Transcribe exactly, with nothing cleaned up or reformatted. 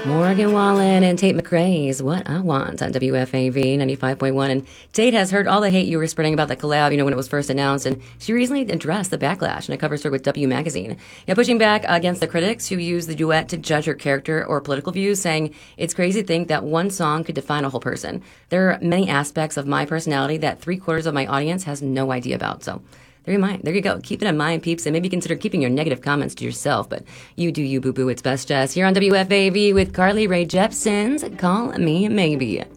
Morgan Wallen and Tate McRae's What I Want on W F A V ninety-five point one. And Tate has heard all the hate you were spreading about the collab, you know, when it was first announced. And she recently addressed the backlash in a cover story with W Magazine. Yeah, pushing back against the critics who use the duet to judge her character or political views, saying it's crazy to think that one song could define a whole person. There are many aspects of my personality that three quarters of my audience has no idea about. So there you mind. There you go. Keep it in mind, peeps, and maybe consider keeping your negative comments to yourself. But you do you, boo-boo. It's best, Jess. Here on W F A V with Carly Rae Jepsen's Call Me Maybe.